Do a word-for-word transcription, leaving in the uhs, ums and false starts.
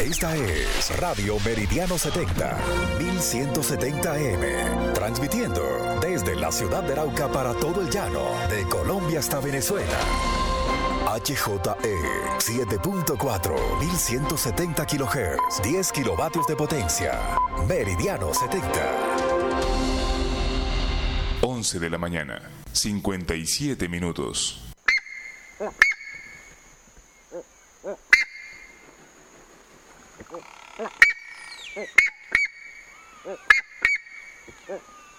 Esta es Radio Meridiano setenta, mil ciento setenta A M, transmitiendo desde la ciudad de Arauca para todo el llano, de Colombia hasta Venezuela. H J E siete punto cuatro, mil ciento setenta kilohertz, diez kilovatios de potencia. Meridiano setenta. once de la mañana, cincuenta y siete minutos.